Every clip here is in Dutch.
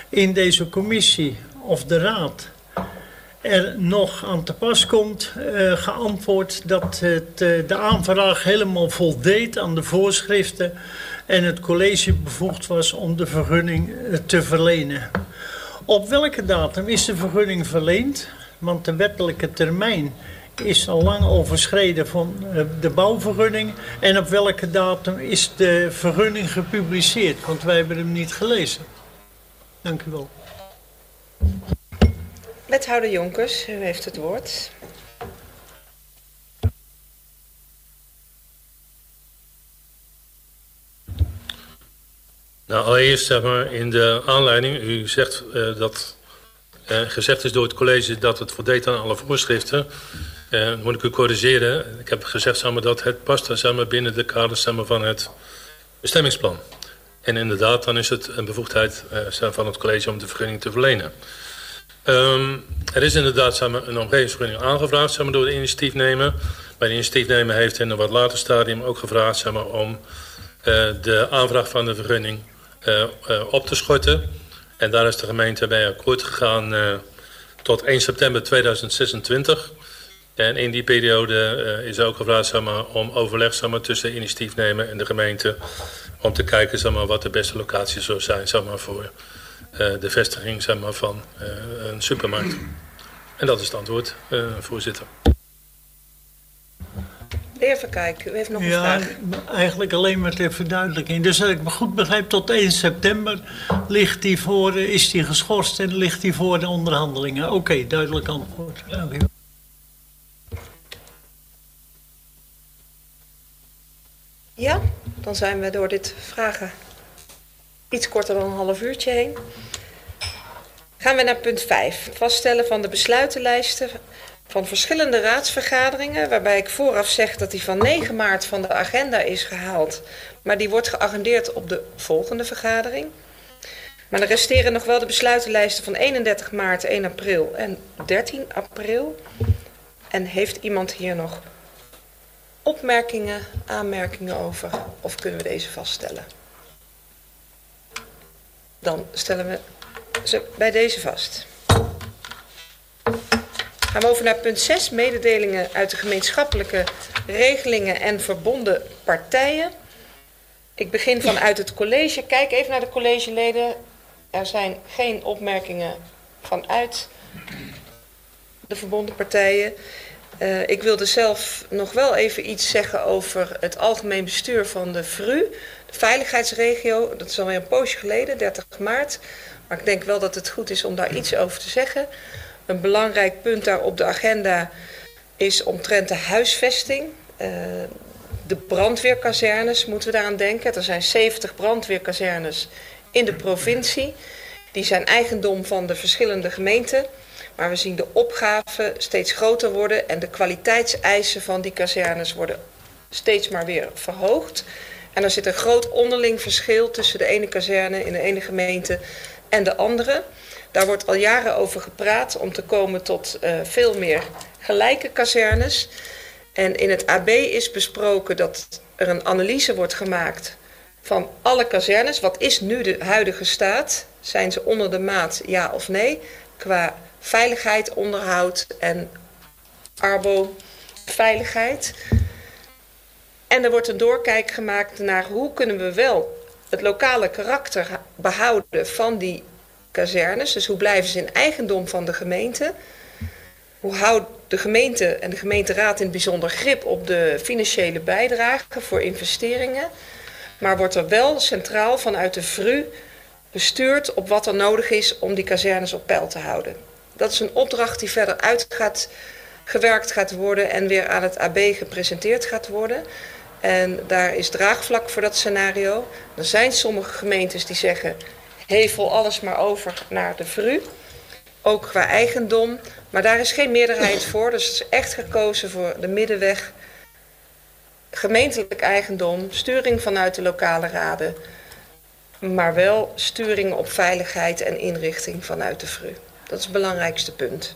in deze commissie of de raad er nog aan te pas komt, geantwoord dat de aanvraag helemaal voldeed aan de voorschriften en het college bevoegd was om de vergunning te verlenen. Op welke datum is de vergunning verleend? Want de wettelijke termijn is al lang overschreden van de bouwvergunning. En op welke datum is de vergunning gepubliceerd? Want wij hebben hem niet gelezen. Dank u wel. Wethouder Jonkers, u heeft het woord. Nou, allereerst zeg maar in de aanleiding, u zegt dat gezegd is door het college dat het voldeed aan alle voorschriften. Moet ik u corrigeren. Ik heb gezegd zeg maar, dat het past zeg maar, binnen de kaders zeg maar, van het bestemmingsplan. En inderdaad, dan is het een bevoegdheid van het college om de vergunning te verlenen. Er is inderdaad zeg maar, een omgevingsvergunning aangevraagd zeg maar, door de initiatiefnemer. Bij de initiatiefnemer heeft in een wat later stadium ook gevraagd zeg maar, om de aanvraag van de vergunning op te schorten. En daar is de gemeente bij akkoord gegaan tot 1 september 2026. En in die periode is ook gevraagd zeg maar, om overleg zeg maar, tussen de initiatiefnemer en de gemeente. Om te kijken zeg maar, wat de beste locatie zou zijn zeg maar, voor de vestiging zeg maar, van een supermarkt. En dat is het antwoord, voorzitter. De heer Verkijk, u heeft nog een vraag. Eigenlijk alleen maar ter verduidelijking. Dus als ik me goed begrijp, tot 1 september ligt die voor, is die geschorst en ligt die voor de onderhandelingen. Oké, duidelijk antwoord. Dank u. Ja, dan zijn we door dit vragen iets korter dan een half uurtje heen. Gaan we naar punt 5. Vaststellen van de besluitenlijsten van verschillende raadsvergaderingen, waarbij ik vooraf zeg dat die van 9 maart van de agenda is gehaald, maar die wordt geagendeerd op de volgende vergadering. Maar er resteren nog wel de besluitenlijsten van 31 maart, 1 april en 13 april. En heeft iemand hier nog opmerkingen, aanmerkingen over, of kunnen we deze vaststellen? Dan stellen we ze bij deze vast. Gaan we over naar punt 6, mededelingen uit de gemeenschappelijke regelingen en verbonden partijen. Ik begin vanuit het college. Kijk even naar de collegeleden. Er zijn geen opmerkingen vanuit de verbonden partijen. Ik wilde zelf nog wel even iets zeggen over het algemeen bestuur van de VRU. De veiligheidsregio, dat is alweer een poosje geleden, 30 maart. Maar ik denk wel dat het goed is om daar iets over te zeggen. Een belangrijk punt daar op de agenda is omtrent de huisvesting. De brandweerkazernes moeten we daaraan denken. Er zijn 70 brandweerkazernes in de provincie. Die zijn eigendom van de verschillende gemeenten. Maar we zien de opgaven steeds groter worden en de kwaliteitseisen van die kazernes worden steeds maar weer verhoogd. En er zit een groot onderling verschil tussen de ene kazerne in de ene gemeente en de andere. Daar wordt al jaren over gepraat om te komen tot veel meer gelijke kazernes. En in het AB is besproken dat er een analyse wordt gemaakt van alle kazernes. Wat is nu de huidige staat? Zijn ze onder de maat, ja of nee? Qua veiligheid, onderhoud en arbo-veiligheid. En er wordt een doorkijk gemaakt naar hoe kunnen we wel het lokale karakter behouden van die kazernes. Dus hoe blijven ze in eigendom van de gemeente? Hoe houdt de gemeente en de gemeenteraad in het bijzonder grip op de financiële bijdrage voor investeringen? Maar wordt er wel centraal vanuit de VRU bestuurd op wat er nodig is om die kazernes op peil te houden. Dat is een opdracht die verder uitgewerkt gaat worden en weer aan het AB gepresenteerd gaat worden. En daar is draagvlak voor dat scenario. Er zijn sommige gemeentes die zeggen, hevel alles maar over naar de VRU. Ook qua eigendom. Maar daar is geen meerderheid voor. Dus het is echt gekozen voor de middenweg. Gemeentelijk eigendom, sturing vanuit de lokale raden. Maar wel sturing op veiligheid en inrichting vanuit de VRU. Dat is het belangrijkste punt.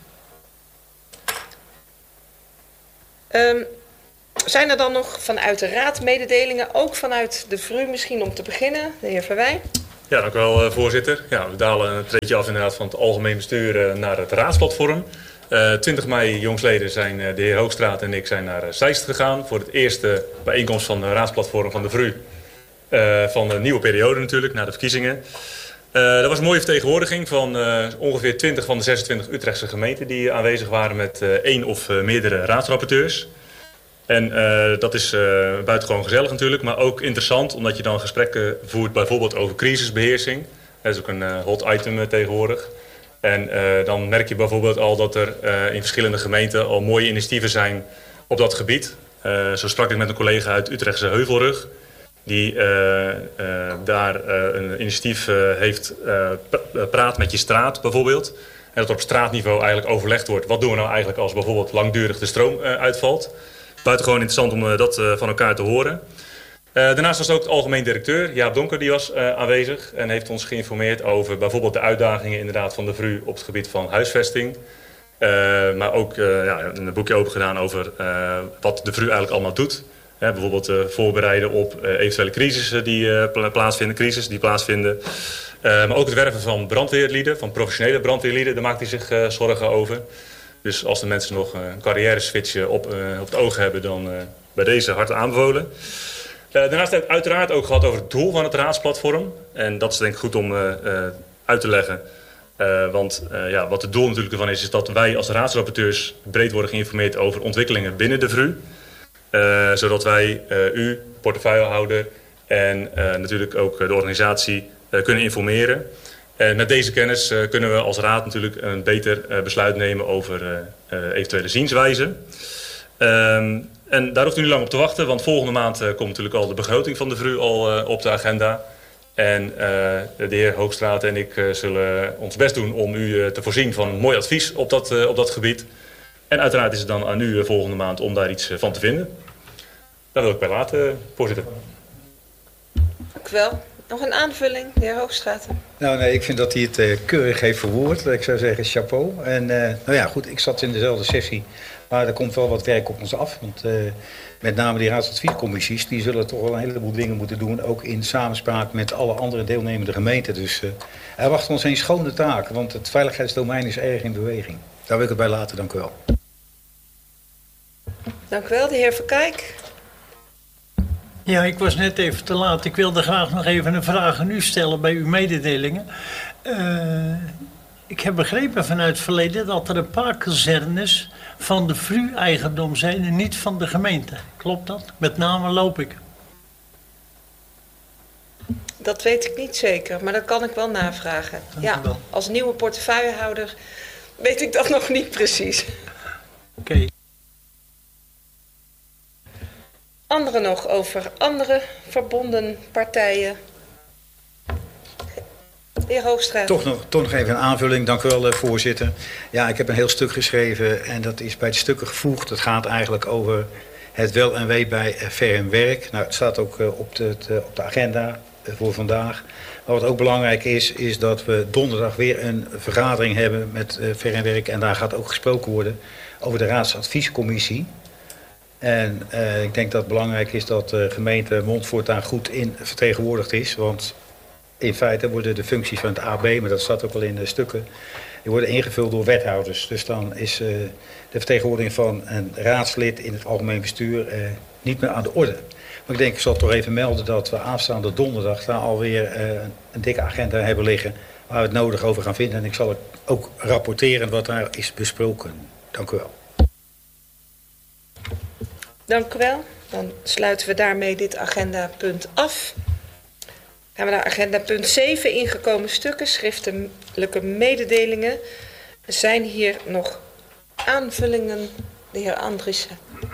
Zijn er dan nog vanuit de raad mededelingen, ook vanuit de VRU misschien om te beginnen, de heer Verwij? Ja, dank u wel, voorzitter. Ja, we dalen een treedje af inderdaad van het algemeen bestuur naar het raadsplatform. 20 mei jongsleden zijn de heer Hoogstraat en ik zijn naar Zeist gegaan voor het eerste bijeenkomst van de raadsplatform van de VRU. Van de nieuwe periode natuurlijk, na de verkiezingen. Er was een mooie vertegenwoordiging van ongeveer 20 van de 26 Utrechtse gemeenten die aanwezig waren met 1 of meerdere raadsrapporteurs. En dat is buitengewoon gezellig natuurlijk, maar ook interessant omdat je dan gesprekken voert bijvoorbeeld over crisisbeheersing. Dat is ook een hot item tegenwoordig. En dan merk je bijvoorbeeld al dat er in verschillende gemeenten al mooie initiatieven zijn op dat gebied. Zo sprak ik met een collega uit Utrechtse Heuvelrug. Die daar een initiatief heeft, Praat met je straat bijvoorbeeld. En dat er op straatniveau eigenlijk overlegd wordt. Wat doen we nou eigenlijk als bijvoorbeeld langdurig de stroom uitvalt. Buitengewoon interessant om dat van elkaar te horen. Daarnaast was ook de algemeen directeur, Jaap Donker, die was aanwezig. En heeft ons geïnformeerd over bijvoorbeeld de uitdagingen inderdaad van de VRU op het gebied van huisvesting. Maar ook een boekje open gedaan over wat de VRU eigenlijk allemaal doet. Bijvoorbeeld voorbereiden op eventuele crises die plaatsvinden. Maar ook het werven van brandweerlieden, van professionele brandweerlieden, daar maakt hij zich zorgen over. Dus als de mensen nog een carrière switch op het oog hebben, dan bij deze hard aanbevolen. Daarnaast heb ik uiteraard ook gehad over het doel van het raadsplatform. En dat is denk ik goed om uit te leggen. Want wat het doel natuurlijk ervan is dat wij als raadsrapporteurs breed worden geïnformeerd over ontwikkelingen binnen de VRU. Zodat wij u, portefeuillehouder en natuurlijk ook de organisatie kunnen informeren. En met deze kennis kunnen we als raad natuurlijk een beter besluit nemen over eventuele zienswijzen. En daar hoeft u niet lang op te wachten, want volgende maand komt natuurlijk al de begroting van de VRU al op de agenda. En de heer Hoogstraat en ik zullen ons best doen om u te voorzien van een mooi advies op dat gebied. En uiteraard is het dan aan u volgende maand om daar iets van te vinden. Daar wil ik bij laten, voorzitter. Dank u wel. Nog een aanvulling, de heer Hoogstraat? Nou nee, ik vind dat hij het keurig heeft verwoord. Ik zou zeggen chapeau. En goed, ik zat in dezelfde sessie. Maar er komt wel wat werk op ons af. Want met name die raadsadviescommissies, die zullen toch wel een heleboel dingen moeten doen. Ook in samenspraak met alle andere deelnemende gemeenten. Dus er wacht ons een schone taak. Want het veiligheidsdomein is erg in beweging. Daar wil ik het bij laten. Dank u wel. Dank u wel, de heer Verkijk. Ja, ik was net even te laat. Ik wilde graag nog even een vraag aan u stellen bij uw mededelingen. Ik heb begrepen vanuit het verleden dat er een paar kazernes van de VRU-eigendom zijn en niet van de gemeente. Klopt dat? Met name Lopik. Dat weet ik niet zeker, maar dat kan ik wel navragen. Ja, als nieuwe portefeuillehouder weet ik dat nog niet precies. Oké. Anderen nog over andere verbonden partijen? De heer Hoogstraat. Toch nog even een aanvulling. Dank u wel, voorzitter. Ja, ik heb een heel stuk geschreven en dat is bij het stukken gevoegd. Het gaat eigenlijk over het wel en wee bij VRM Werk. Nou, het staat ook op de agenda voor vandaag. Maar wat ook belangrijk is dat we donderdag weer een vergadering hebben met VRM Werk. En daar gaat ook gesproken worden over de raadsadviescommissie. En ik denk dat het belangrijk is dat de gemeente Montfort daar goed in vertegenwoordigd is. Want in feite worden de functies van het AB, maar dat staat ook wel in de stukken, die worden ingevuld door wethouders. Dus dan is de vertegenwoordiging van een raadslid in het algemeen bestuur niet meer aan de orde. Maar ik denk, ik zal toch even melden dat we aanstaande donderdag daar alweer een dikke agenda hebben liggen waar we het nodig over gaan vinden. En ik zal ook rapporteren wat daar is besproken. Dank u wel. Dank u wel. Dan sluiten we daarmee dit agendapunt af. Gaan we naar agendapunt 7, ingekomen stukken, schriftelijke mededelingen. Zijn hier nog aanvullingen? De heer Andriessen.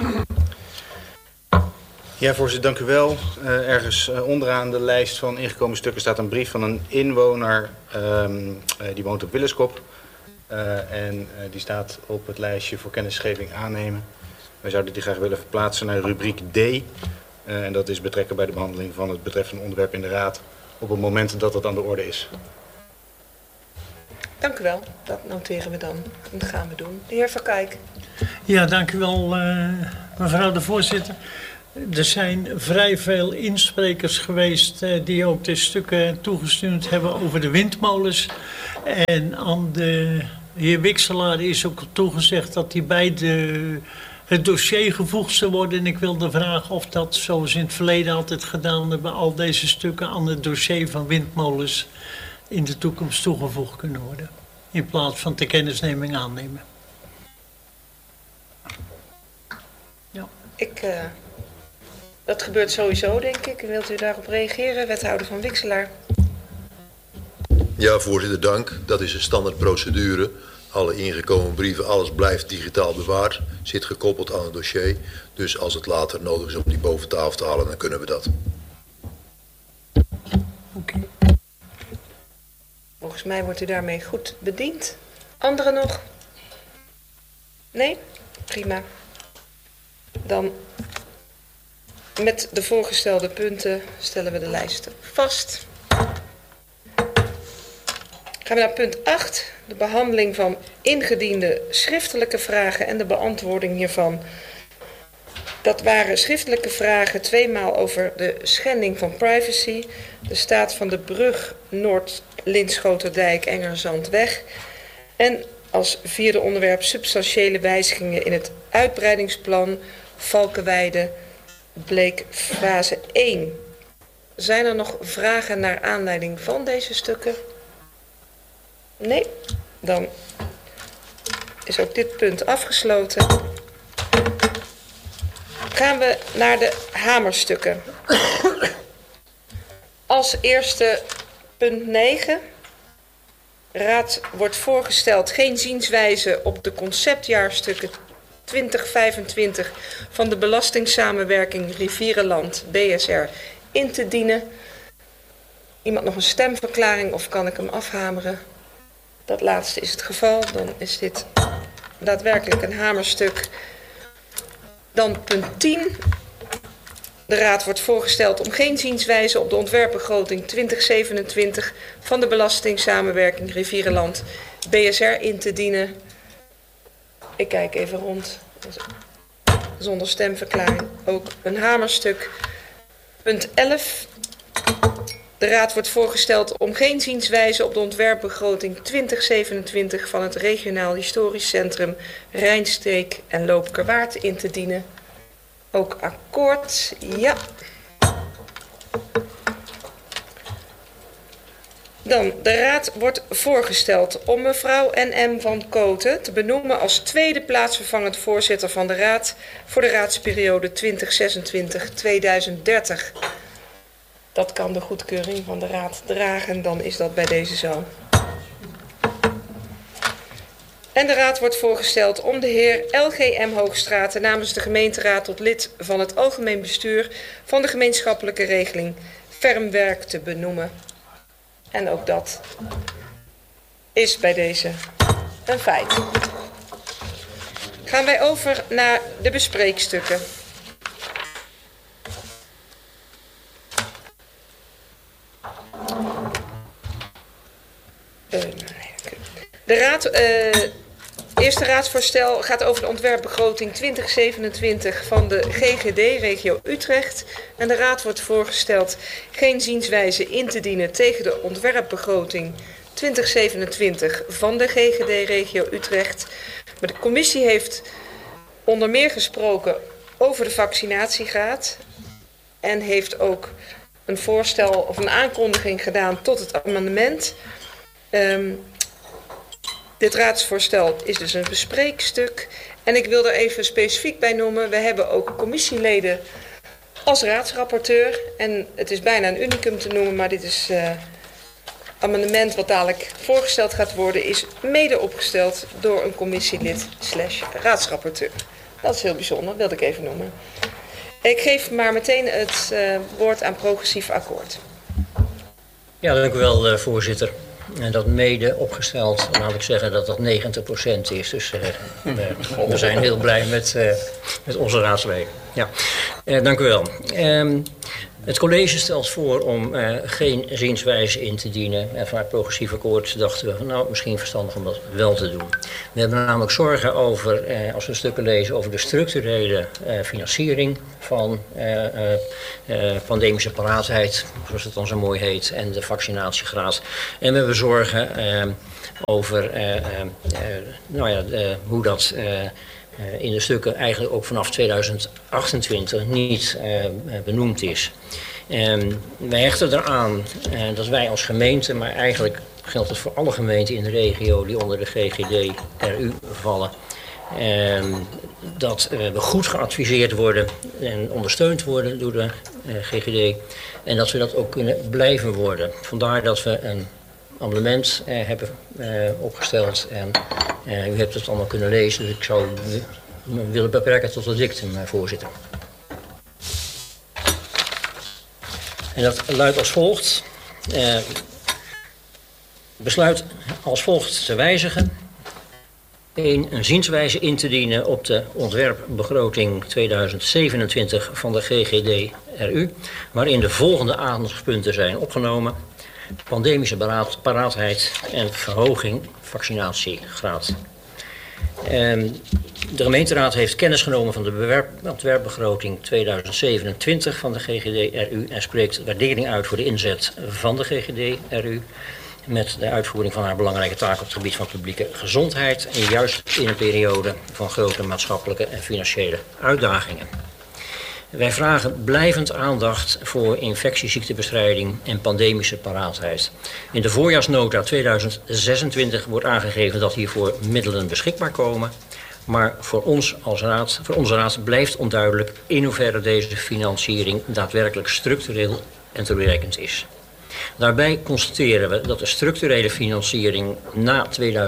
Ja, voorzitter, dank u wel. Ergens onderaan de lijst van ingekomen stukken staat een brief van een inwoner. Die woont op Willeskop. En die staat op het lijstje voor kennisgeving aannemen. Wij zouden die graag willen verplaatsen naar rubriek D. En dat is betrekken bij de behandeling van het betreffende onderwerp in de Raad op het moment dat het aan de orde is. Dank u wel. Dat noteren we dan. Dat gaan we doen. De heer Verkijk. Ja, dank u wel, mevrouw de voorzitter. Er zijn vrij veel insprekers geweest die ook de stukken toegestuurd hebben over de windmolens. En aan de heer Wikselaar is ook toegezegd dat hij bij het dossier gevoegd zou worden. En ik wilde vragen of dat, zoals in het verleden altijd gedaan hebben, al deze stukken aan het dossier van windmolens in de toekomst toegevoegd kunnen worden. In plaats van ter kennisneming aannemen. Ja. Dat gebeurt sowieso, denk ik. Wilt u daarop reageren, wethouder van Wikselaar? Ja, voorzitter, dank. Dat is een standaard procedure. Alle ingekomen brieven, alles blijft digitaal bewaard. Zit gekoppeld aan het dossier. Dus als het later nodig is om die boven tafel te halen, dan kunnen we dat. Oké. Volgens mij wordt u daarmee goed bediend. Anderen nog? Nee? Prima. Dan met de voorgestelde punten stellen we de lijsten vast. Gaan we naar punt 8. De behandeling van ingediende schriftelijke vragen en de beantwoording hiervan. Dat waren schriftelijke vragen 2 maal over de schending van privacy. De staat van de brug Noord-Linschoterdijk-Engerzandweg. En als 4e onderwerp substantiële wijzigingen in het uitbreidingsplan Valkenweide Bleek fase 1. Zijn er nog vragen naar aanleiding van deze stukken? Nee, dan is ook dit punt afgesloten. Gaan we naar de hamerstukken. Als eerste punt 9. Raad wordt voorgesteld geen zienswijze op de conceptjaarstukken 2025 van de belastingssamenwerking Rivierenland BSR in te dienen. Iemand nog een stemverklaring of kan ik hem afhameren? Dat laatste is het geval. Dan is dit daadwerkelijk een hamerstuk. Dan punt 10. De Raad wordt voorgesteld om geen zienswijze op de ontwerpbegroting 2027 van de belastingssamenwerking Rivierenland BSR in te dienen. Ik kijk even rond. Zonder stemverklaring ook een hamerstuk. Punt 11. De Raad wordt voorgesteld om geen zienswijze op de ontwerpbegroting 2027 van het Regionaal Historisch Centrum Rijnstreek en Loopkerwaard in te dienen. Ook akkoord, ja. Dan, de Raad wordt voorgesteld om mevrouw N.M. van Koten te benoemen als tweede plaatsvervangend voorzitter van de Raad voor de raadsperiode 2026-2030. Dat kan de goedkeuring van de Raad dragen, dan is dat bij deze zo. En de Raad wordt voorgesteld om de heer L.G.M. Hoogstraten namens de gemeenteraad tot lid van het algemeen bestuur van de gemeenschappelijke regeling Fermwerk te benoemen. En ook dat is bij deze een feit. Gaan wij over naar de bespreekstukken. Eerste raadsvoorstel gaat over de ontwerpbegroting 2027 van de GGD Regio Utrecht. En de Raad wordt voorgesteld geen zienswijze in te dienen tegen de ontwerpbegroting 2027 van de GGD Regio Utrecht. Maar de commissie heeft onder meer gesproken over de vaccinatiegraad en heeft ook een voorstel of een aankondiging gedaan tot het amendement. Dit raadsvoorstel is dus een bespreekstuk. En ik wil er even specifiek bij noemen. We hebben ook commissieleden als raadsrapporteur. En het is bijna een unicum te noemen, maar dit is amendement wat dadelijk voorgesteld gaat worden, is mede opgesteld door een commissielid / raadsrapporteur. Dat is heel bijzonder, wilde ik even noemen. Ik geef maar meteen het woord aan Progressief Akkoord. Ja, dank u wel, voorzitter. En dat mede opgesteld, laat ik zeggen dat dat 90% is. Dus we zijn heel blij met onze raadsleden. Ja, dank u wel. Het college stelt voor om geen zienswijze in te dienen. En vanuit progressief akkoord dachten we van nou, misschien verstandig om dat wel te doen. We hebben namelijk zorgen over, als we stukken lezen, over de structurele financiering van pandemische paraatheid, zoals het dan zo mooi heet, en de vaccinatiegraad. En we hebben zorgen over hoe dat in de stukken eigenlijk ook vanaf 2028 niet benoemd is. Wij hechten eraan dat wij als gemeente, maar eigenlijk geldt het voor alle gemeenten in de regio die onder de GGD-RU vallen, dat we goed geadviseerd worden en ondersteund worden door de GGD en dat we dat ook kunnen blijven worden. Vandaar dat we een amendement hebben opgesteld en u hebt het allemaal kunnen lezen, dus ik zou me willen beperken tot het dictum, voorzitter. En dat luidt als volgt. Besluit als volgt te wijzigen. 1. Een zienswijze in te dienen op de ontwerpbegroting 2027 van de GGD-RU, waarin de volgende aandachtspunten zijn opgenomen. Pandemische paraatheid en verhoging vaccinatiegraad. De gemeenteraad heeft kennis genomen van de ontwerpbegroting 2027 van de GGD-RU en spreekt waardering uit voor de inzet van de GGD-RU met de uitvoering van haar belangrijke taak op het gebied van publieke gezondheid en juist in een periode van grote maatschappelijke en financiële uitdagingen. Wij vragen blijvend aandacht voor infectieziektebestrijding en pandemische paraatheid. In de voorjaarsnota 2026 wordt aangegeven dat hiervoor middelen beschikbaar komen. Maar voor onze raad blijft onduidelijk in hoeverre deze financiering daadwerkelijk structureel en toereikend is. Daarbij constateren we dat de structurele financiering na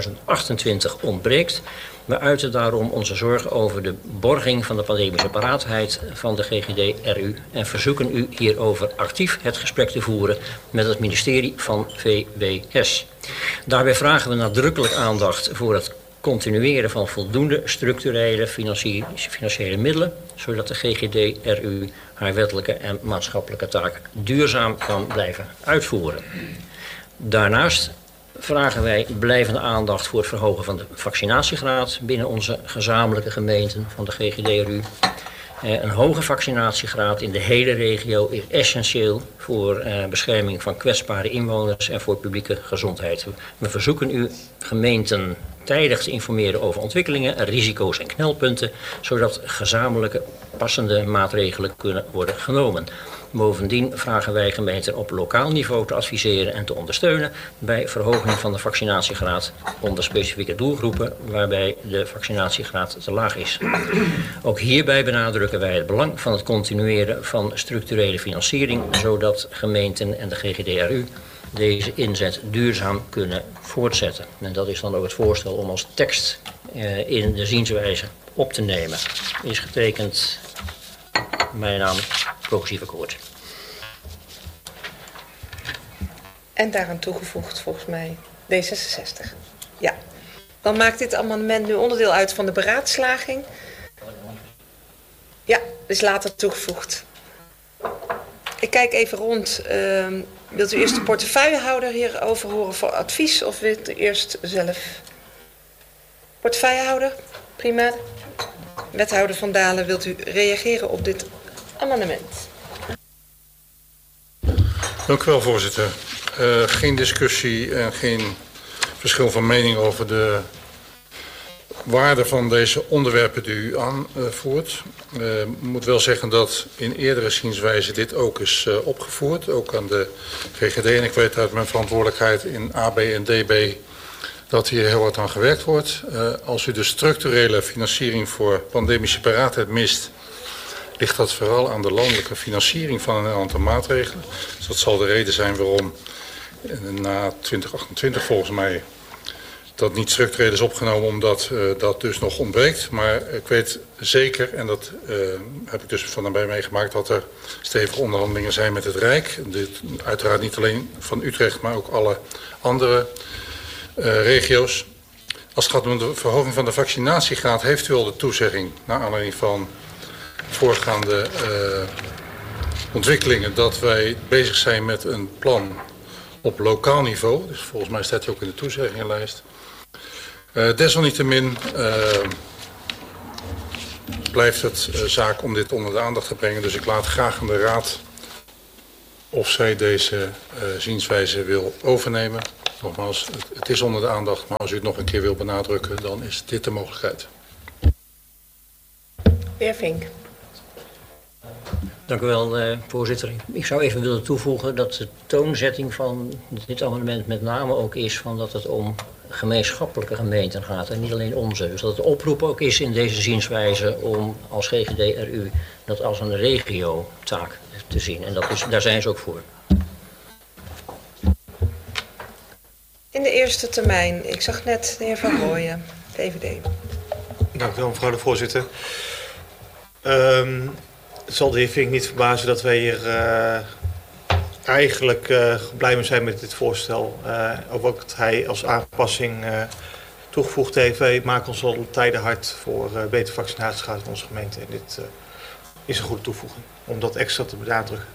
2028 ontbreekt. We uiten daarom onze zorgen over de borging van de pandemische paraatheid van de GGD-RU en verzoeken u hierover actief het gesprek te voeren met het ministerie van VWS. Daarbij vragen we nadrukkelijk aandacht voor het continueren van voldoende structurele financiële middelen, zodat de GGD-RU haar wettelijke en maatschappelijke taak duurzaam kan blijven uitvoeren. Daarnaast vragen wij blijvende aandacht voor het verhogen van de vaccinatiegraad binnen onze gezamenlijke gemeenten van de GGD-RU. Een hoge vaccinatiegraad in de hele regio is essentieel voor bescherming van kwetsbare inwoners en voor publieke gezondheid. We verzoeken u gemeenten tijdig te informeren over ontwikkelingen, risico's en knelpunten, zodat gezamenlijke passende maatregelen kunnen worden genomen. Bovendien vragen wij gemeenten op lokaal niveau te adviseren en te ondersteunen bij verhoging van de vaccinatiegraad onder specifieke doelgroepen waarbij de vaccinatiegraad te laag is. Ook hierbij benadrukken wij het belang van het continueren van structurele financiering, zodat gemeenten en de GGD-RU deze inzet duurzaam kunnen voortzetten. En dat is dan ook het voorstel om als tekst in de zienswijze op te nemen. Is getekend mijn naam Progressief Akkoord. En daaraan toegevoegd volgens mij D66. Ja. Dan maakt dit amendement nu onderdeel uit van de beraadslaging. Ja, is later toegevoegd. Ik kijk even rond. Wilt u eerst de portefeuillehouder hierover horen voor advies of wilt u eerst zelf? Portefeuillehouder, prima. Wethouder Van Dalen, wilt u reageren op dit amendement? Dank u wel, voorzitter. Geen discussie en geen verschil van mening over de waarde van deze onderwerpen die u aanvoert. Ik moet wel zeggen dat in eerdere zienswijze dit ook is opgevoerd, ook aan de GGD. En ik weet uit mijn verantwoordelijkheid in AB en DB dat hier heel wat aan gewerkt wordt. Als u de structurele financiering voor pandemische paraatheid mist, ligt dat vooral aan de landelijke financiering van een aantal maatregelen. Dus dat zal de reden zijn waarom na 2028 volgens mij dat niet structureel is opgenomen, omdat dat dus nog ontbreekt. Maar ik weet zeker, en dat heb ik dus van nabij meegemaakt, dat er stevige onderhandelingen zijn met het Rijk. Uiteraard niet alleen van Utrecht, maar ook alle andere regio's. Als het gaat om de verhoging van de vaccinatiegraad, heeft u al de toezegging naar aanleiding van voorgaande ontwikkelingen dat wij bezig zijn met een plan op lokaal niveau. Dus volgens mij staat hij ook in de toezeggingenlijst. Desalniettemin blijft het zaak om dit onder de aandacht te brengen. Dus ik laat graag aan de Raad of zij deze zienswijze wil overnemen. Nogmaals, het is onder de aandacht, maar als u het nog een keer wil benadrukken, dan is dit de mogelijkheid. De heer Vink. Dank u wel, voorzitter. Ik zou even willen toevoegen dat de toonzetting van dit amendement met name ook is van dat het om gemeenschappelijke gemeenten gaat en niet alleen onze. Dus dat de oproep ook is in deze zienswijze om als GGD-RU dat als een regio-taak te zien. En daar zijn ze ook voor. In de eerste termijn, ik zag net de heer Van Rooyen, VVD. Dank u wel, mevrouw de voorzitter. Het zal de heer Vink niet verbazen dat wij hier eigenlijk blij mee zijn met dit voorstel. Ook wat hij als aanpassing toegevoegd heeft. Wij maken ons al tijden hard voor beter vaccinatiegraad in onze gemeente. En dit is een goede toevoeging om dat extra te benadrukken.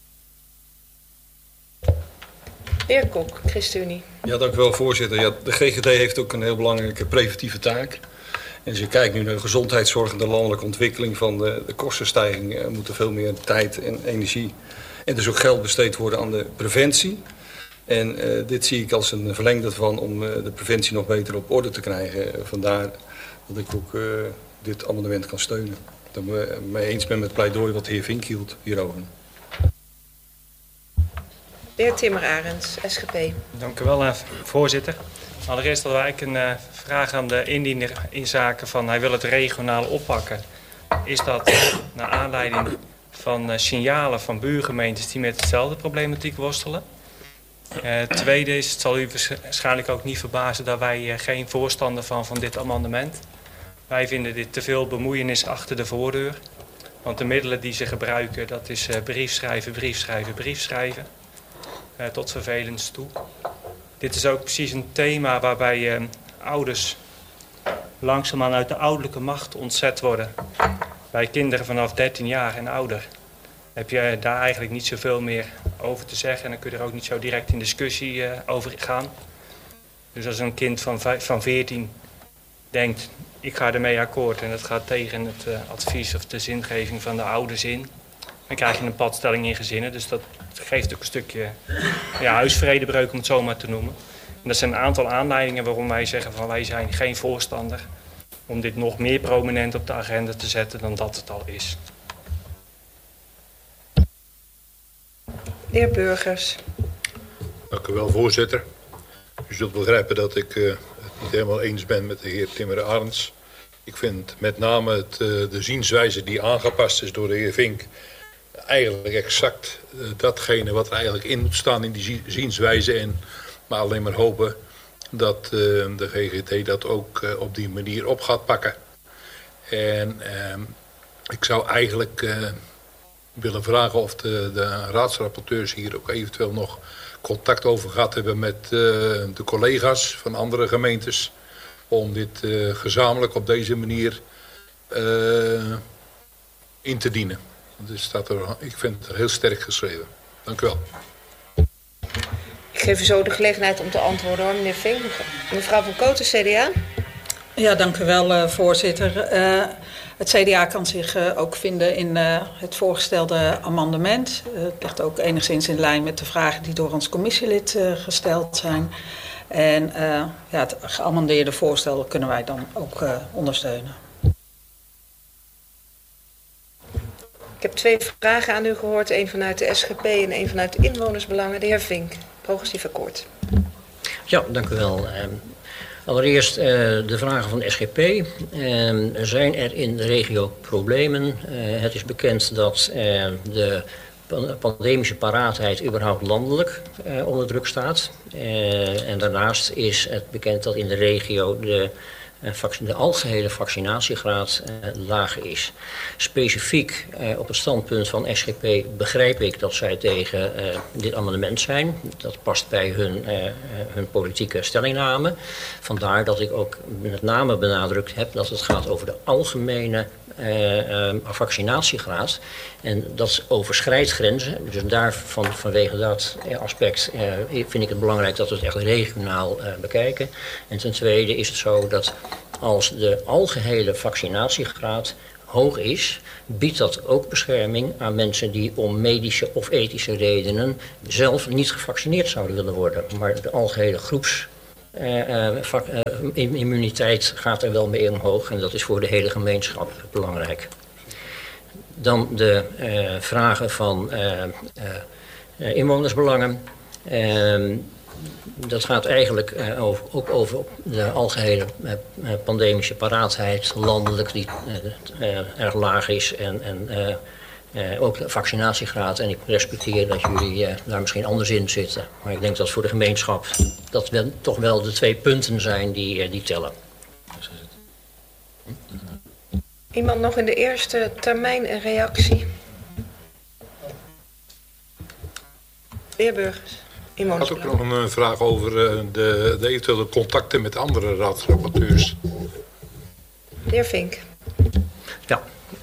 De heer Kok, ChristenUnie. Ja, dank u wel, voorzitter. Ja, de GGD heeft ook een heel belangrijke preventieve taak. En als je kijkt nu naar de gezondheidszorg en de landelijke ontwikkeling van de kostenstijging, moet er veel meer tijd en energie en dus ook geld besteed worden aan de preventie. En dit zie ik als een verlengde van om de preventie nog beter op orde te krijgen. Vandaar dat ik ook dit amendement kan steunen. Dat ik me mee eens ben met het pleidooi wat de heer Vink hield hierover. De heer Timmer-Arends, SGP. Dank u wel, voorzitter. Allereerst hadden wij eigenlijk een vraag aan de indiener in zaken van hij wil het regionaal oppakken. Is dat naar aanleiding van signalen van buurgemeentes die met dezelfde problematiek worstelen? Tweede is, het zal u waarschijnlijk ook niet verbazen dat wij geen voorstander van dit amendement. Wij vinden dit te veel bemoeienis achter de voordeur. Want de middelen die ze gebruiken, dat is brief schrijven. Tot vervelens toe. Dit is ook precies een thema waarbij ouders langzaamaan uit de ouderlijke macht ontzet worden. Bij kinderen vanaf 13 jaar en ouder heb je daar eigenlijk niet zoveel meer over te zeggen. En dan kun je er ook niet zo direct in discussie over gaan. Dus als een kind van 14 denkt, ik ga ermee akkoord en dat gaat tegen het advies of de zingeving van de ouders in, dan krijg je een padstelling in gezinnen. Dus dat geeft ook een stukje huisvredebreuk, om het zo maar te noemen. En dat zijn een aantal aanleidingen waarom wij zeggen van wij zijn geen voorstander om dit nog meer prominent op de agenda te zetten dan dat het al is. De heer Burgers. Dank u wel, voorzitter. U zult begrijpen dat ik het niet helemaal eens ben met de heer Timmer-Arends. Ik vind met name de zienswijze die aangepast is door de heer Vink eigenlijk exact datgene wat er eigenlijk in moet staan in die zienswijze. En maar alleen maar hopen dat de GGD dat ook op die manier op gaat pakken. En ik zou eigenlijk willen vragen of de raadsrapporteurs hier ook eventueel nog contact over gehad hebben met de collega's van andere gemeentes. Om dit gezamenlijk op deze manier in te dienen. Dus ik vind het heel sterk geschreven. Dank u wel. Ik geef u zo de gelegenheid om te antwoorden hoor, meneer Vink. Mevrouw van Kooten, CDA. Ja, dank u wel, voorzitter. Het CDA kan zich ook vinden in het voorgestelde amendement. Het ligt ook enigszins in lijn met de vragen die door ons commissielid gesteld zijn. En het geamendeerde voorstel kunnen wij dan ook ondersteunen. Ik heb 2 vragen aan u gehoord. Één vanuit de SGP en één vanuit de inwonersbelangen. De heer Vink, progressief akkoord. Ja, dank u wel. Allereerst de vragen van de SGP. Zijn er in de regio problemen? Het is bekend dat de pandemische paraatheid überhaupt landelijk onder druk staat. En daarnaast is het bekend dat in de regio de de algehele vaccinatiegraad lager is. Specifiek op het standpunt van SGP begrijp ik dat zij tegen dit amendement zijn. Dat past bij hun politieke stellingname. Vandaar dat ik ook met name benadrukt heb dat het gaat over de algemene vaccinatiegraad. En dat overschrijdt grenzen. Dus vanwege dat aspect vind ik het belangrijk dat we het echt regionaal bekijken. En ten tweede is het zo dat als de algehele vaccinatiegraad hoog is, biedt dat ook bescherming aan mensen die om medische of ethische redenen zelf niet gevaccineerd zouden willen worden. Maar de algehele immuniteit gaat er wel mee omhoog en dat is voor de hele gemeenschap belangrijk. Dan de vragen van inwonersbelangen. Dat gaat eigenlijk ook over de algehele pandemische paraatheid landelijk die erg laag is en ook de vaccinatiegraad. En ik respecteer dat jullie daar misschien anders in zitten. Maar ik denk dat voor de gemeenschap dat toch wel de 2 punten zijn die tellen. Iemand nog in de eerste termijn een reactie? De heer Burgers. Ik had ook nog een vraag over de eventuele contacten met andere raadsrapporteurs. De heer Vink. Ja,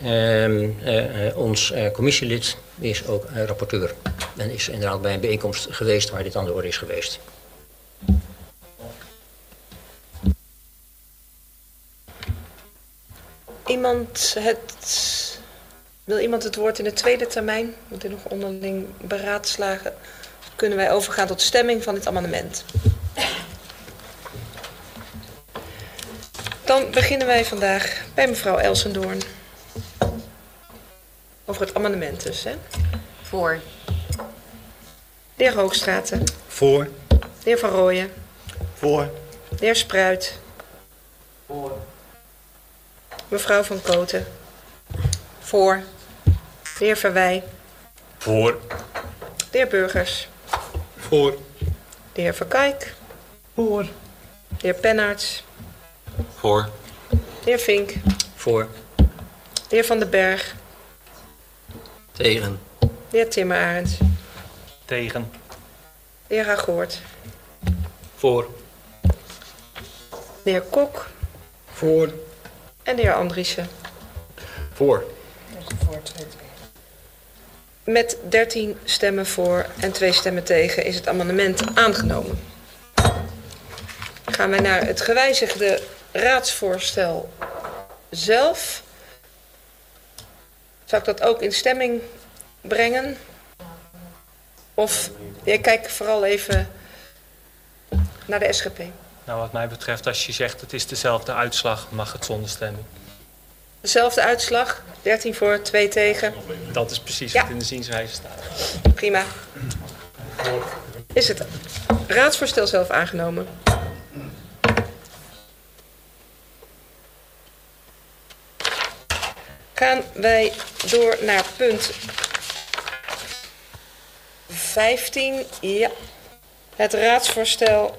ons commissielid is ook rapporteur. En is inderdaad bij een bijeenkomst geweest waar dit aan de orde is geweest. Wil iemand het woord in de tweede termijn? Moet dit nog onderling beraadslagen? Kunnen wij overgaan tot stemming van dit amendement? Dan beginnen wij vandaag bij mevrouw Elsendoorn. Over het amendement dus, hè? Voor. De heer Hoogstraten. Voor. De heer Van Rooyen. Voor. De heer Spruit. Voor. Mevrouw Van Koten. Voor. De heer Verwij. Voor. De heer Burgers. Voor. De heer Verkijk. Voor. De heer Pennaerts. Voor. De heer Vink. Voor. De heer Van den Berg. Tegen. De heer Timmer-Arends. Tegen. De heer Ragoort. Voor. De heer Kok. Voor. En de heer Andriessen. Voor. Met 13 stemmen voor en 2 stemmen tegen is het amendement aangenomen. Gaan wij naar het gewijzigde raadsvoorstel zelf. Zou ik dat ook in stemming brengen? Of, kijk vooral even naar de SGP. Nou, wat mij betreft, als je zegt het is dezelfde uitslag, mag het zonder stemming. Dezelfde uitslag, 13 voor, 2 tegen. Dat is precies wat in de zienswijze staat. Prima. Is het raadsvoorstel zelf aangenomen? Gaan wij door naar punt 15. Ja, het raadsvoorstel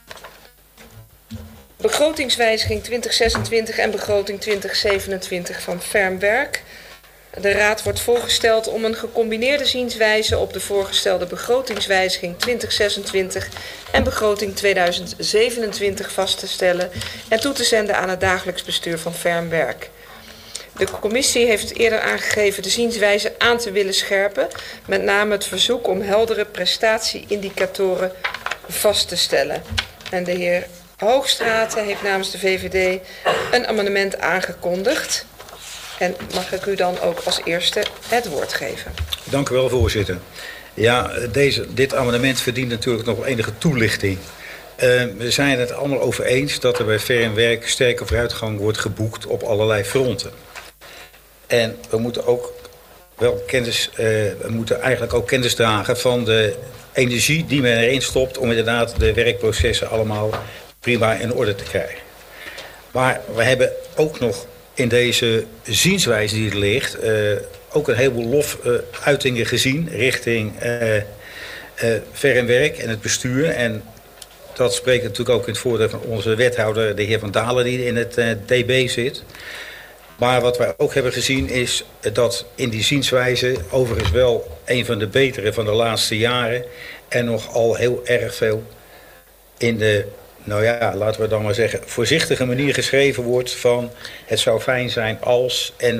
begrotingswijziging 2026 en begroting 2027 van Fermwerk. De Raad wordt voorgesteld om een gecombineerde zienswijze op de voorgestelde begrotingswijziging 2026 en begroting 2027 vast te stellen en toe te zenden aan het dagelijks bestuur van Fermwerk. De commissie heeft eerder aangegeven de zienswijze aan te willen scherpen, met name het verzoek om heldere prestatieindicatoren vast te stellen. En de heer Hoogstraten heeft namens de VVD een amendement aangekondigd. En mag ik u dan ook als eerste het woord geven? Dank u wel, voorzitter. Ja, dit amendement verdient natuurlijk nog enige toelichting. We zijn het allemaal over eens dat er bij Fermwerk sterke vooruitgang wordt geboekt op allerlei fronten. En we moeten ook wel kennis dragen van de energie die men erin stopt om inderdaad de werkprocessen allemaal prima in orde te krijgen. Maar we hebben ook nog in deze zienswijze die er ligt ook een heleboel lofuitingen gezien richting Fermwerk en het bestuur. En dat spreekt natuurlijk ook in het voordeel van onze wethouder, de heer Van Dalen, die in het DB zit. Maar wat wij ook hebben gezien is dat in die zienswijze, overigens wel een van de betere van de laatste jaren, er nogal heel erg veel in de, nou ja, laten we dan maar zeggen, voorzichtige manier geschreven wordt van het zou fijn zijn als, en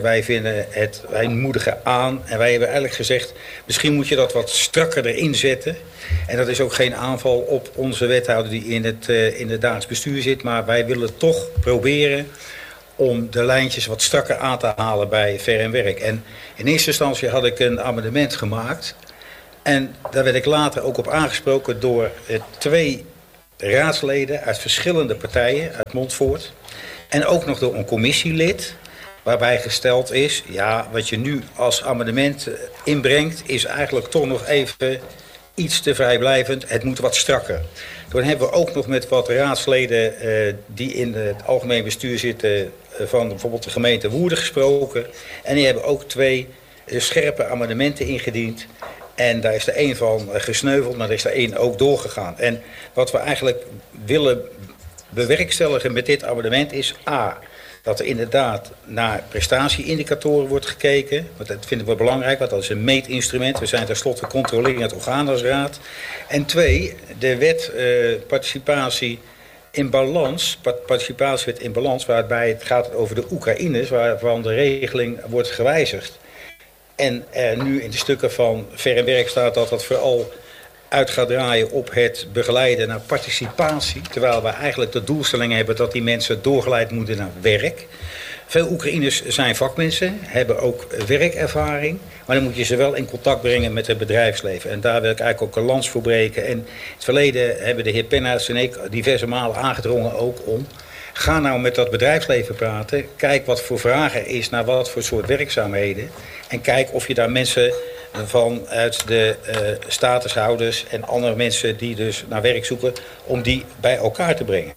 wij moedigen aan. En wij hebben eigenlijk gezegd, misschien moet je dat wat strakker erin zetten. En dat is ook geen aanval op onze wethouder die in het dagelijks bestuur zit, maar wij willen toch proberen om de lijntjes wat strakker aan te halen bij ver en werk. En in eerste instantie had ik een amendement gemaakt. En daar werd ik later ook op aangesproken door 2 raadsleden uit verschillende partijen uit Montfoort. En ook nog door een commissielid. Waarbij gesteld is, ja, wat je nu als amendement inbrengt is eigenlijk toch nog even iets te vrijblijvend. Het moet wat strakker. Toen hebben we ook nog met wat raadsleden die in het algemeen bestuur zitten van bijvoorbeeld de gemeente Woerden gesproken. En die hebben ook 2 scherpe amendementen ingediend. En daar is er 1 van gesneuveld, maar er is er 1 ook doorgegaan. En wat we eigenlijk willen bewerkstelligen met dit amendement is A, dat er inderdaad naar prestatieindicatoren wordt gekeken. Want dat vinden we belangrijk, want dat is een meetinstrument. We zijn tenslotte controlerend orgaan als raad. En 2, de wet participatie in balans, participatiewet in balans, waarbij het gaat over de Oekraïners, waarvan de regeling wordt gewijzigd. En er nu in de stukken van ver en werk staat dat dat vooral uit gaat draaien op het begeleiden naar participatie. Terwijl we eigenlijk de doelstelling hebben dat die mensen doorgeleid moeten naar werk. Veel Oekraïners zijn vakmensen, hebben ook werkervaring. Maar dan moet je ze wel in contact brengen met het bedrijfsleven. En daar wil ik eigenlijk ook een lans voor breken. En in het verleden hebben de heer Pennaerts en ik diverse malen aangedrongen ook om. Ga nou met dat bedrijfsleven praten. Kijk wat voor vragen er is naar wat voor soort werkzaamheden. En kijk of je daar mensen vanuit de statushouders en andere mensen die dus naar werk zoeken, om die bij elkaar te brengen.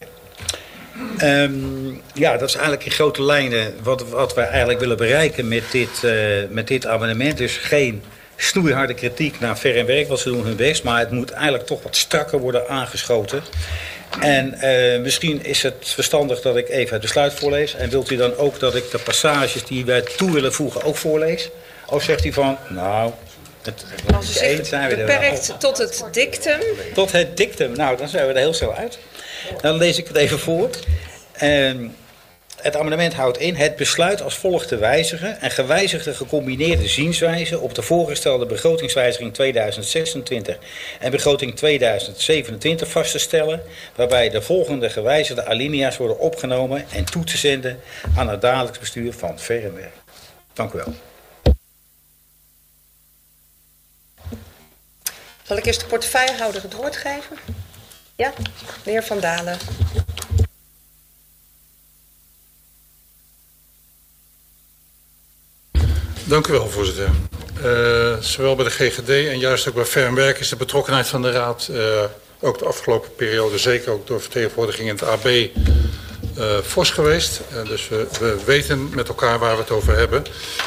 Ja, dat is eigenlijk in grote lijnen wat wij eigenlijk willen bereiken met dit amendement. Dus geen snoeiharde kritiek naar ver en werk, want ze doen hun best. Maar het moet eigenlijk toch wat strakker worden aangeschoten. En misschien is het verstandig dat ik even het besluit voorlees. En wilt u dan ook dat ik de passages die wij toe willen voegen ook voorlees? Of zegt u van, nou, als u zegt beperkt tot het dictum. Tot het dictum, nou, dan zijn we er heel snel uit. Dan lees ik het even voor. Het amendement houdt in het besluit als volgt te wijzigen. Een gewijzigde gecombineerde zienswijze op de voorgestelde begrotingswijziging 2026 en begroting 2027 vast te stellen. Waarbij de volgende gewijzigde alinea's worden opgenomen en toe te zenden aan het dagelijks bestuur van ver en werk. Dank u wel. Zal ik eerst de portefeuillehouder het woord geven? Ja, de heer Van Dalen. Dank u wel, voorzitter. Zowel bij de GGD en juist ook bij ver en werk is de betrokkenheid van de Raad ook de afgelopen periode, zeker ook door vertegenwoordiging in het AB, fors geweest. Dus we weten met elkaar waar we het over hebben.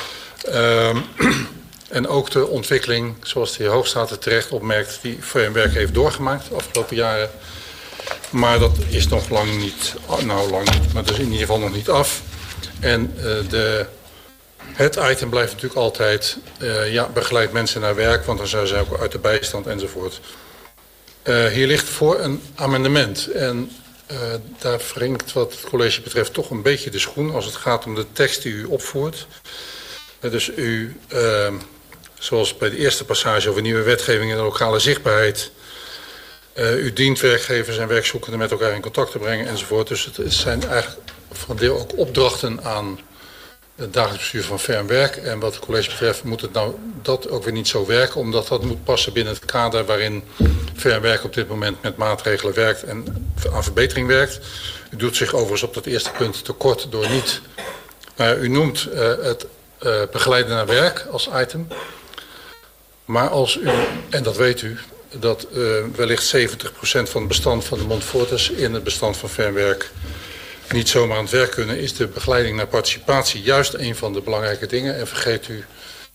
En ook de ontwikkeling, zoals de heer Hoogstraat het terecht opmerkt, die ver en werk heeft doorgemaakt de afgelopen jaren. Maar dat is nog lang niet, maar dat is in ieder geval nog niet af. En het item blijft natuurlijk altijd, begeleid mensen naar werk, want dan zijn ze ook uit de bijstand enzovoort. Hier ligt voor een amendement en daar wringt wat het college betreft toch een beetje de schoen als het gaat om de tekst die u opvoert. Dus u, zoals bij de eerste passage over nieuwe wetgeving en de lokale zichtbaarheid, u dient werkgevers en werkzoekenden met elkaar in contact te brengen enzovoort. Dus het zijn eigenlijk van deel ook opdrachten aan het dagelijks bestuur van ver en werk. En wat het college betreft moet het nou dat ook weer niet zo werken, omdat dat moet passen binnen het kader waarin ver en werk op dit moment met maatregelen werkt en aan verbetering werkt. U doet zich overigens op dat eerste punt tekort door niet, u noemt het begeleiden naar werk als item. Maar als u, en dat weet u, dat wellicht 70% van het bestand van de Montforters in het bestand van ver en werk niet zomaar aan het werk kunnen, is de begeleiding naar participatie juist een van de belangrijke dingen. En vergeet u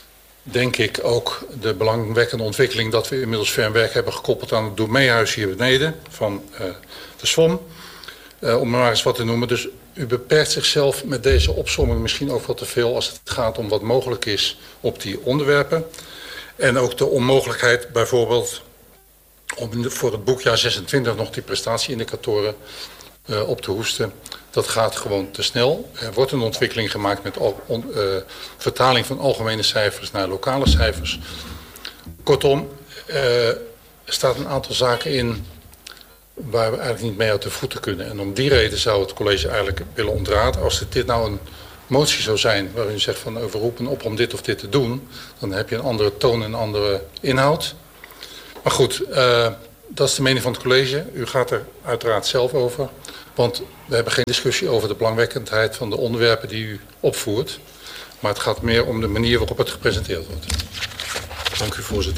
denk ik ook de belangwekkende ontwikkeling dat we inmiddels Verwerk hebben gekoppeld aan het Domeehuis hier beneden van de SWOM. Om maar eens wat te noemen. Dus u beperkt zichzelf met deze opsomming misschien ook wat te veel als het gaat om wat mogelijk is op die onderwerpen. En ook de onmogelijkheid bijvoorbeeld om voor het boekjaar 26 nog die prestatieindicatoren op te hoesten. Dat gaat gewoon te snel. Er wordt een ontwikkeling gemaakt met vertaling van algemene cijfers naar lokale cijfers. Kortom, er staat een aantal zaken in waar we eigenlijk niet mee uit de voeten kunnen. En om die reden zou het college eigenlijk willen ontraden. Als dit nou een motie zou zijn waarin u zegt van we roepen op om dit of dit te doen, dan heb je een andere toon en een andere inhoud. Maar goed, dat is de mening van het college. U gaat er uiteraard zelf over. Want we hebben geen discussie over de belangwekkendheid van de onderwerpen die u opvoert. Maar het gaat meer om de manier waarop het gepresenteerd wordt. Dank u, voorzitter.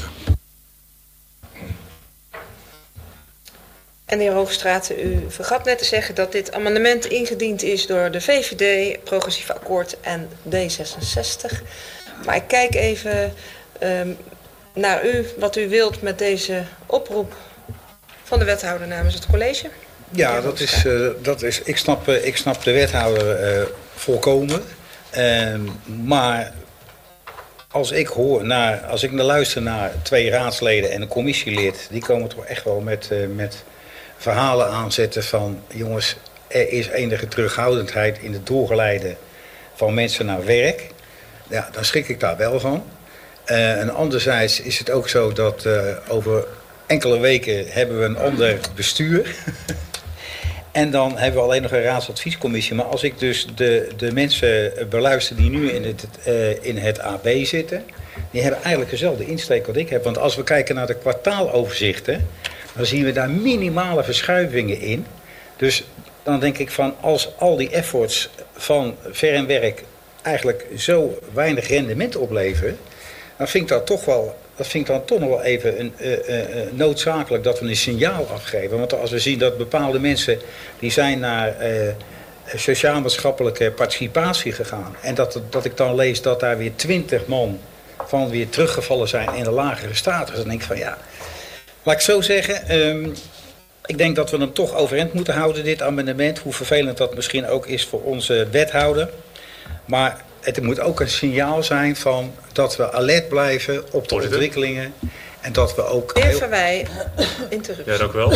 En de heer Hoogstraat, u vergat net te zeggen dat dit amendement ingediend is door de VVD, Progressief Akkoord en D66. Maar ik kijk even naar u, wat u wilt met deze oproep van de wethouder namens het college. Ja, dat is ik snap de wethouder volkomen. Maar als ik luister naar 2 raadsleden en een commissielid, die komen toch echt wel met verhalen aanzetten van jongens, er is enige terughoudendheid in het doorgeleiden van mensen naar werk. Ja, dan schrik ik daar wel van. En anderzijds is het ook zo dat over enkele weken hebben we een ander bestuur. En dan hebben we alleen nog een raadsadviescommissie. Maar als ik dus de mensen beluister die nu in het AB zitten, die hebben eigenlijk dezelfde insteek wat ik heb. Want als we kijken naar de kwartaaloverzichten, dan zien we daar minimale verschuivingen in. Dus dan denk ik van, als al die efforts van Verwerk eigenlijk zo weinig rendement opleveren, dan vind ik dat toch nog wel even noodzakelijk dat we een signaal afgeven. Want als we zien dat bepaalde mensen die zijn naar sociaal-maatschappelijke participatie gegaan. En dat ik dan lees dat daar weer 20 man van weer teruggevallen zijn in de lagere status. Dan denk ik van ja, laat ik zo zeggen. Ik denk dat we hem toch overeind moeten houden, dit amendement. Hoe vervelend dat misschien ook is voor onze wethouder. Maar het moet ook een signaal zijn van dat we alert blijven op de ontwikkelingen. En dat we ook... De heer Verwij, interruptie. Ja, dank u wel.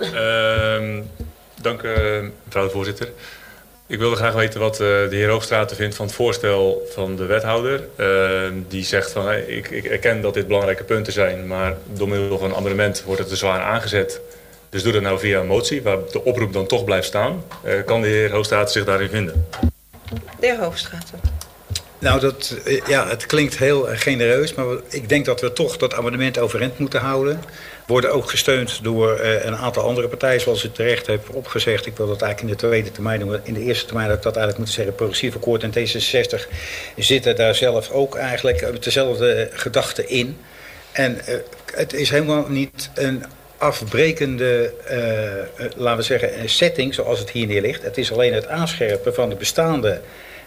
Dank mevrouw de voorzitter. Ik wilde graag weten wat de heer Hoogstraat vindt van het voorstel van de wethouder. Die zegt van ik erken dat dit belangrijke punten zijn, maar door middel van een amendement wordt het te zwaar aangezet. Dus doe dat nou via een motie, waar de oproep dan toch blijft staan. Kan de heer Hoogstraat zich daarin vinden? De heer Hoogstraat. Nou, het klinkt heel genereus, maar ik denk dat we toch dat amendement overeind moeten houden. Worden ook gesteund door een aantal andere partijen, zoals u terecht heeft opgezegd. Ik wil dat eigenlijk in de tweede termijn doen. In de eerste termijn had ik dat eigenlijk moeten zeggen. Progressief Akkoord en D66 zitten daar zelf ook eigenlijk met dezelfde gedachten in. En het is helemaal niet een afbrekende, laten we zeggen, een setting zoals het hier neer ligt. Het is alleen het aanscherpen van de bestaande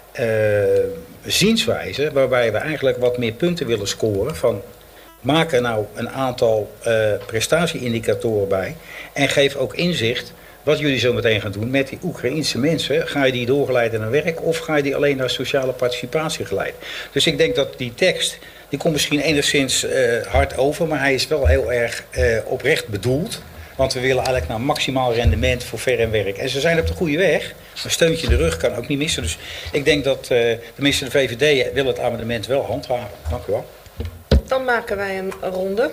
zienswijze, waarbij we eigenlijk wat meer punten willen scoren van maak er nou een aantal prestatieindicatoren bij en geef ook inzicht wat jullie zo meteen gaan doen met die Oekraïense mensen. Ga je die doorgeleiden naar werk of ga je die alleen naar sociale participatie geleiden? Dus ik denk dat die tekst, die komt misschien enigszins hard over, maar hij is wel heel erg oprecht bedoeld. Want we willen eigenlijk naar maximaal rendement voor Verwerk. En ze zijn op de goede weg. Een steuntje in de rug kan ook niet missen. Dus ik denk dat tenminste de VVD wil het amendement wel handhaven. Dank u wel. Dan maken wij een ronde.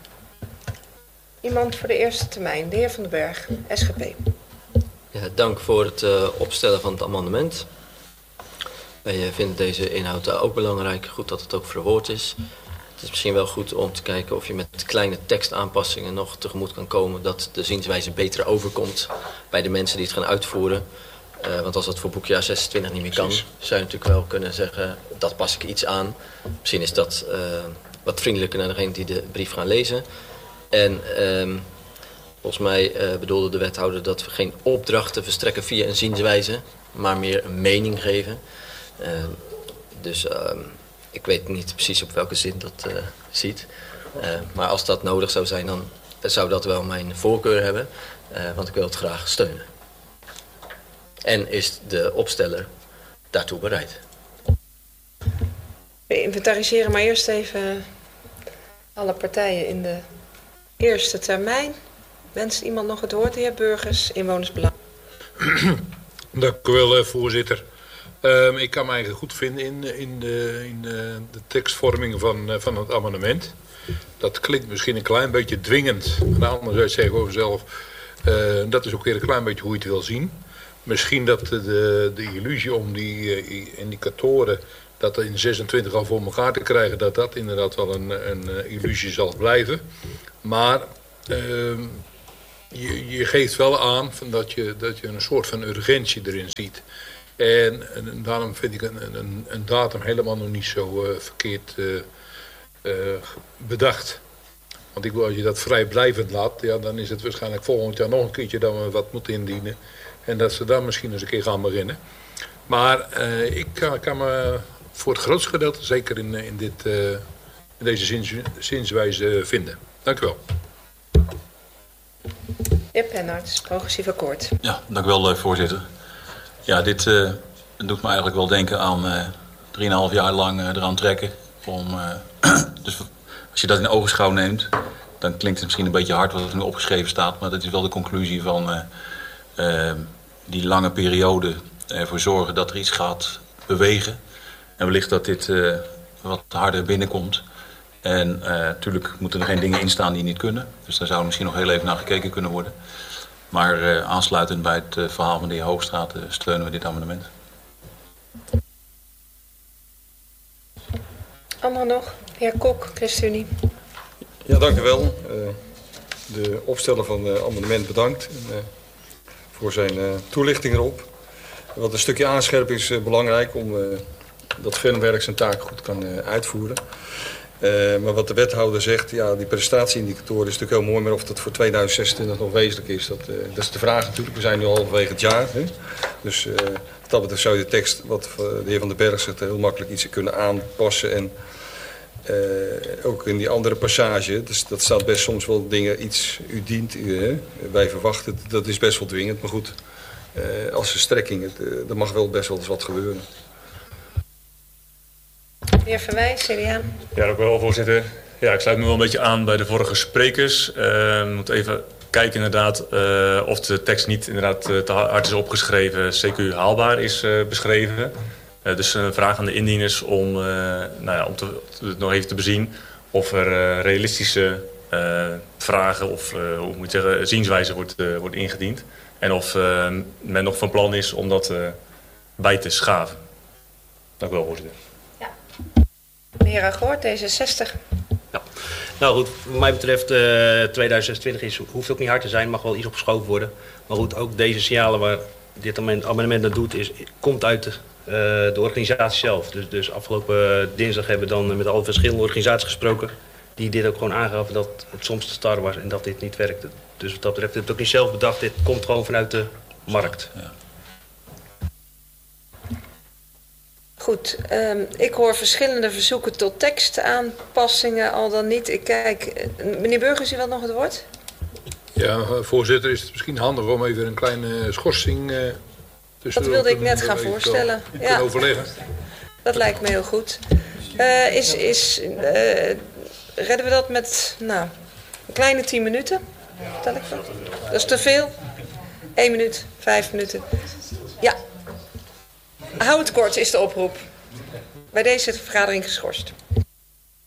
Iemand voor de eerste termijn. De heer Van den Berg, SGP. Ja, dank voor het opstellen van het amendement. Wij vinden deze inhoud ook belangrijk. Goed dat het ook verwoord is. Het is misschien wel goed om te kijken of je met kleine tekstaanpassingen nog tegemoet kan komen dat de zienswijze beter overkomt bij de mensen die het gaan uitvoeren. Want als dat voor boekjaar 26 niet meer kan, zou je natuurlijk wel kunnen zeggen, dat pas ik iets aan. Misschien is dat wat vriendelijker naar degene die de brief gaan lezen. En volgens mij bedoelde de wethouder dat we geen opdrachten verstrekken via een zienswijze, maar meer een mening geven. Dus Ik weet niet precies op welke zin dat ziet. Maar als dat nodig zou zijn, dan zou dat wel mijn voorkeur hebben. Want ik wil het graag steunen. En is de opsteller daartoe bereid? We inventariseren maar eerst even alle partijen in de eerste termijn. Wenst iemand nog het woord? De heer Burgers, Inwonersbelang. Dank u wel, voorzitter. Ik kan me eigenlijk goed vinden in de tekstvorming van het amendement. Dat klinkt misschien een klein beetje dwingend. Maar anderzijds zeggen we over zelf, dat is ook weer een klein beetje hoe je het wil zien. Misschien dat de illusie om die indicatoren, dat in 26 al voor elkaar te krijgen, dat inderdaad wel een illusie zal blijven. Maar je geeft wel aan dat je een soort van urgentie erin ziet. En daarom vind ik een datum helemaal nog niet zo verkeerd bedacht. Want als je dat vrijblijvend laat, ja, dan is het waarschijnlijk volgend jaar nog een keertje dat we wat moeten indienen. En dat ze dan misschien eens een keer gaan beginnen. Maar ik kan me voor het grootste gedeelte zeker in deze zienswijze vinden. Dank u wel. Heer Pennaerts, Progressief Akkoord. Ja, dank u wel, voorzitter. Ja, dit doet me eigenlijk wel denken aan 3,5 jaar lang eraan trekken. Dus als je dat in ogenschouw neemt, dan klinkt het misschien een beetje hard wat er nu opgeschreven staat. Maar dat is wel de conclusie van die lange periode ervoor zorgen dat er iets gaat bewegen. En wellicht dat dit wat harder binnenkomt. En natuurlijk moeten er geen dingen in staan die niet kunnen. Dus daar zou misschien nog heel even naar gekeken kunnen worden. Maar aansluitend bij het verhaal van de heer Hoogstraat steunen we dit amendement. Anderen nog? Heer Kok, ChristenUnie. Ja, dank u wel. De opsteller van het amendement bedankt voor zijn toelichting erop. Wat een stukje aanscherping is belangrijk om dat Vennootwerk zijn taak goed kan uitvoeren. Maar wat de wethouder zegt, ja, die prestatieindicatoren is natuurlijk heel mooi, maar of dat voor 2026 nog wezenlijk is, dat is de vraag natuurlijk. We zijn nu halverwege het jaar. Hè? Dus wat dat betreft zou je de tekst, wat de heer Van den Berg zegt, heel makkelijk iets kunnen aanpassen. En ook in die andere passage, dus dat staat best soms wel dingen, iets u dient, wij verwachten, dat is best wel dwingend. Maar goed, als verstrekking, er mag wel best wel eens wat gebeuren. Heer Verwij, CDA. Ja, ook wel, voorzitter. Ja, ik sluit me wel een beetje aan bij de vorige sprekers. We moeten even kijken inderdaad of de tekst niet inderdaad te hard is opgeschreven, CQ haalbaar is beschreven. Dus een vraag aan de indieners om het nog even te bezien of er realistische vragen of hoe moet je zeggen, zienswijze wordt ingediend. En of men nog van plan is om dat bij te schaven. Dank u wel, voorzitter. Meneer Agoort, D66. Ja. Nou goed, wat mij betreft 2026 hoeft ook niet hard te zijn, mag wel iets opgeschoven worden. Maar goed, ook deze signalen waar dit amendement naar doet, komt uit de organisatie zelf. Dus afgelopen dinsdag hebben we dan met alle verschillende organisaties gesproken die dit ook gewoon aangaven dat het soms te star was en dat dit niet werkte. Dus wat dat betreft, het ook niet zelf bedacht, dit komt gewoon vanuit de markt. Ja. Goed, ik hoor verschillende verzoeken tot tekstaanpassingen, al dan niet. Ik kijk, meneer Burgers, u wilt nog het woord? Ja, voorzitter, is het misschien handig om even een kleine schorsing tussen. Dat wilde ik net gaan voorstellen. Ja, overleggen. Dat lijkt me heel goed. Redden we dat met een kleine 10 minuten? Tel ik dat? Dat is te veel. 1 minuut, 5 minuten. Ja. Hou het kort is de oproep. Bij deze vergadering geschorst.